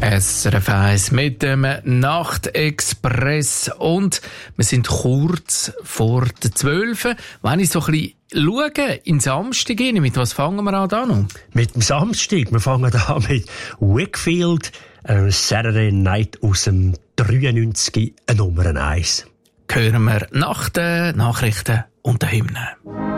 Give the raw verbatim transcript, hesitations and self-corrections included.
S R F eins mit dem Nachtexpress und wir sind kurz vor der zwölf. Wenn ich so ein bisschen schaue, in Samstag rein, mit was fangen wir an da noch? Mit dem Samstag, wir fangen an mit Wakefield, äh, Saturday Night aus dem dreiundneunzig, Nummer eins. Hören wir nach den Nachrichten und den Hymnen.